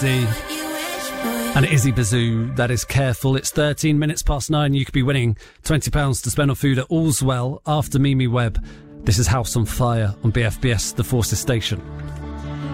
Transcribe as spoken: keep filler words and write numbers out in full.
And Izzy Bazoo, that is Careful. It's thirteen minutes past nine. You could be winning twenty pounds to spend on food at Allswell after Mimi Webb. This is House on Fire on B F B S, The Forces Station.